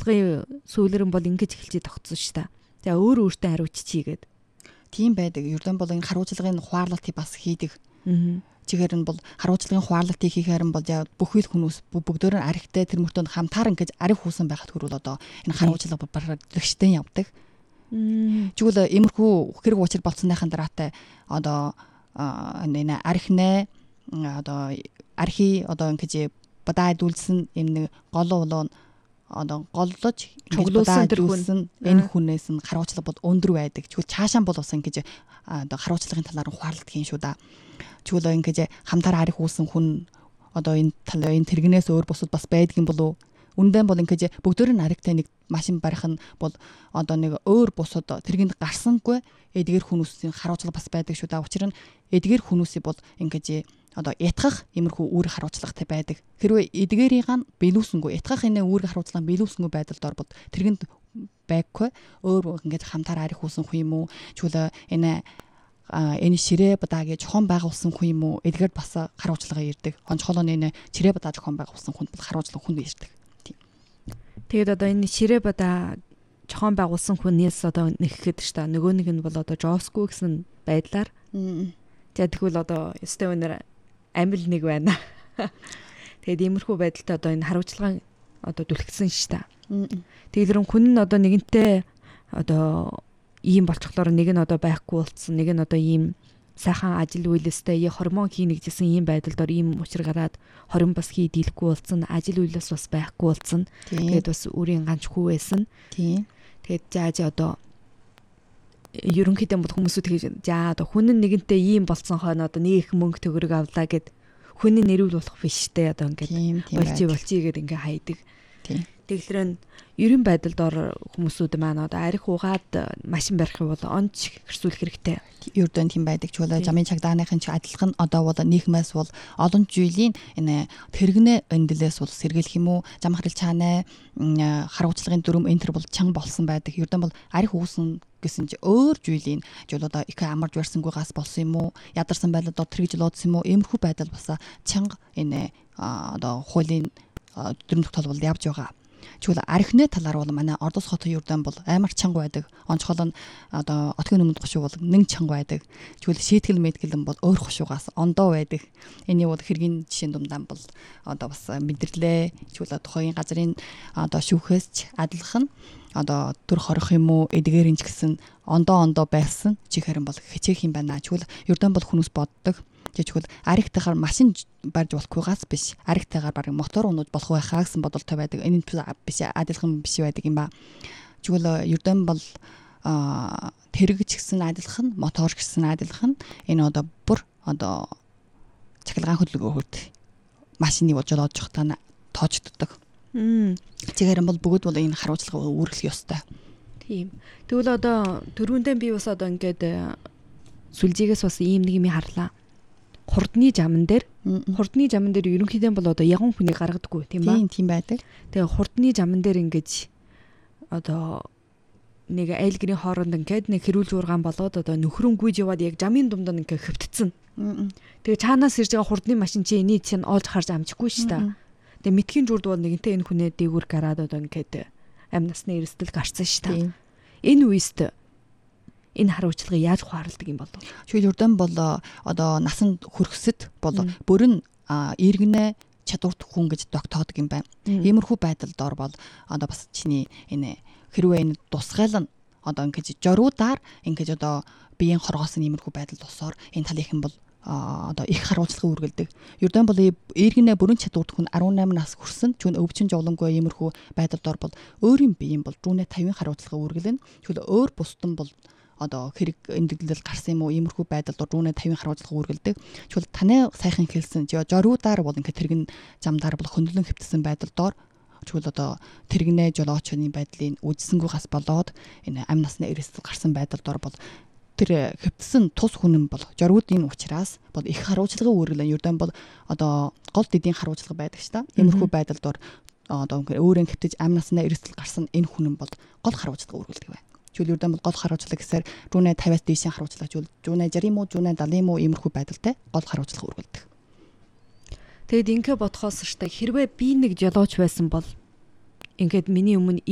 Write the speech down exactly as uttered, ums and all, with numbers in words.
харууцлагын сүүлрэн бол ингэж эхэлж тогтсон шүү дээ. Тэгээ өөр өөртөө хариуцчихъя гэд. Тийм байдаг. Ердөө бол энэ харуулцлагын хуваарлалтыг бас хийдэг. Аа. Чихээр нь бол харуулцлагын хуваарлалтыг хийхээр нь бол бүх үйл хүмүүс бүгдөө нь аригтай тэр мөртөнд хамтаар ингэж ариг хуусан байхад хүрвэл одоо энэ харуулцлага барагдчихтэй явдаг. Чигвэл иймэрхүү хэрэг учир болцсоныхаа дараатай одоо энэ арихнэ одоо архи одоо ингэж бадайдуулсан энэ гол улуун одоо голлож чуглуулсан тэр хүн энэ хүнээс нь харуулцлага бол өндөр байдаг. Чигвэл цаашаа бол бас ингэж одоо харуулцлагын талаар нь хуваарлалт хийн шүү да. Чигвэл ингэж хамтаар арих уусан хүн одоо энэ тал энэ тэргнээс өөр бусад бас байдаг юм болов уу? Үндэн бол ингэж бүгдөө нь аригтай нэг машин барих нь бол одоо нэг өөр бусад тэргэнд гарсангүй эдгээр хүмүүсийн харуулцлага бас байдаг шүү да. Учир нь эдгээр хүмүүсийг бол ингэж одоо ятгах иймэрхүү үүрэг харуулцлагатай байдаг. Хэрвээ эдгээрийг нь биелүүлсэнгүй ятгах энэ үүрэг харуулцлага биелүүлсэнгүй байдалд орбод тэргэнд байггүй өөр ингэж хамтаар арих уусан хүн юм уу? Чүлээ энэ энэ ширээ бадаа гэж хон байгуулсан хүн юм уу? Эдгээр бас харуулцлага ирдэг. Онцгойлоо энэ ширээ бадаа хон байгуулсан хүн бол харуулцлага хүнд ирдэг. Тэгээд одоо энэ ширээ бадаа жохон байгуулсан хүнээс одоо нэхэхэд ч та нөгөө нэг нь бол одоо Жоску гэсэн байдлаар. Тэгээд тэгвэл одоо өстэй өнөр амил нэг байна. Тэгээд иймэрхүү байдалтай одоо энэ харуулцлагын одоо дүлхсэн ш та. Тэгээд тэрэн хүн нь одоо нэгэнтээ одоо ийм болчихлоор нэг нь одоо байхгүй болцсон, нэг нь одоо ийм сайхан ажил үйлстэй гормон хийнэ гэжсэн ийм байдалд ор ийм учир гараад хорин бас хий дийлэхгүй болцсон, ажил үйлс бас байхгүй болцсон. Тэгээд бас өөрийн ганц хүү байсан. Тийм. Тэгээд зааж одоо ерөнхийдөө бол хүмүүсүүд тэгж за одоо хүн нь нэгэнтээ ийм болцсон хойно одоо нэг их мөнгө төгрөг авлаа гэд хүний нэрүүл болох биш те одоо ингээд болчи болчи гэд ингээ хайдаг. Тийм. Тэгэхээр ерөн байдалд ор хүмүүсүүд маань одоо арих угаад машин барих бол онч хэрсүүлэх хэрэгтэй. Ердөө тийм байдаг ч болоо замын чагдааныхын ч адилхан одоо бол нийгмээс бол олон жилийн энэ тэрэгнэ эндэлээс бол сэргийлэх юм уу зам харил цаанаа харуулцлагын дүрм энтер бол чанга болсон байдаг. Ердөө бол арих uuсан гэсэн чи өөр жилийн жол одоо их амарж барьсангүйгаас болсон юм уу ядарсан байлаад одоо тэргэж лоодсон юм уу иймэрхүү байдал баса чанга энэ одоо хуулийн дүрмдөх тол бол явж байгаа. Чүл архины талаар бол манай Ордос хотын юрдан бол амар чанга байдаг. Онцгой нь одоо отгийн өмнөд гушуу бол нэг чанга байдаг. Чүл шийтгэл мэтгэл бол өөр гушуугаас ондоо байдаг. Эний бол хэргийн жишээн дундаа бол одоо бас мэдэрлээ. Чүл тухайн газрын одоо шүүхээс ч адилхан одоо төр хорих юм уу эдгээрэн ч гэсэн ондоо ондоо байсан. Чи харин бол хичээх юм байна. Чүл юрдан бол хүмүүс боддог. Жижигвэл аригтайгаар машин барьж болохгүйгаас биш аригтайгаар баг мотор унууд болох байхаа гэсэн бодолтой байдаг. Энэ биш адилхан биш байдаг юм ба. Жигвэл ердөн бол тэрэгч гэсэн адилхан мотор гэсэн адилхан энэ одоо бүр одоо цахилгаан хөдөлгөөн хөрт машины болж олж явах таа тоочддог. Тэгээрэн бол бүгд бол энэ харуулцлага үүргэх ёстой. Тийм. Тэгвэл одоо төрөндөө би бас одоо ингээд сүлжээгээс бас ийм нэг юм харлаа. Хурдны жамн дээр хурдны жамн дээр ерөнхийдөө бол одоо яган хүнийг гаргадаггүй тийм ба. Тийм тийм байдаг. Тэгээ хурдны жамн дээр ингэж одоо нэг айлгэрийн хооронд ингээд нэг хэрүүл жуургаан болоод одоо нөхрөн гүйж яваад яг жамын дунд нь ингээд хөвтцэн. Тэгээ цаанаас ирж байгаа хурдны машин чи энийг чинь олж харж амжихгүй ш та. Тэгээ мэтхийн журд бол нэгэнтээ энэ хүнээ дээгүүр гараад одоо ингээд амь насны эрсдэл гарцсан ш та. Энэ үест энэ харуулцлагыг яаж хуваалдаг юм бол? Шүүл урдан бол одоо насанд хүрхэсэд бол бүрэн иргэнэ чадварт хүн гэж тогтоодог юм байна. Иймэрхүү байдалд ор бол одоо бас чиний энэ хэрвээ энэ тусгайл нь одоо ингэж жоруудаар ингэж одоо биеийн хоргоос нь иймэрхүү байдалд тусоор энэ талийнхан бол одоо их харуулцлага үргэлдэг. Ердөө бол иргэнэ бүрэн чадварт хүн арван найман нас хүрсэн чүн өвчин жолонгүй иймэрхүү байдалд ор бол өөрийн биеийн бол рүүнэ тавин харуулцлага үргэлнэ. Чүл өөр бусдын бол одоо хэрэг эндэгдэл гарсан юм уу иймэрхүү байдалд рүүнэ тавин харуулцлага үргэлдэг. Чүл таны сайхан хэлсэн жоруудаар бол ингээд тэргэн замдаар бол хөндлөн хөвтсөн байдалдоор чүл одоо тэргэнэ жолоочны байдлын үжсэнгүйгээс болоод энэ амь насны эрсдэл гарсан байдалдоор бол тэр хөвтсөн тус хүнэн бол жоруудын учраас бол их харуулцлага үргэлэн ердөн бол одоо гол дэдийн харуулцлага байдаг ш та. Иймэрхүү байдалдоор одоо өөрөө хөвтөж амь насны эрсдэл гарсан энэ хүнэн бол гол харуулцлага үргэлдэг байна. Чүл ердөн бол гол харуулцлага гэсээр рүүнэ тавиас дээшийн харуулцлага чүл рүүнэ жарим уу рүүнэ далим уу иймэрхүү байдалтай гол харуулцлага үргэлдэг. Тэгэд ингээ бодхоос штэ хэрвээ би нэг жолооч байсан бол ингээд миний өмнө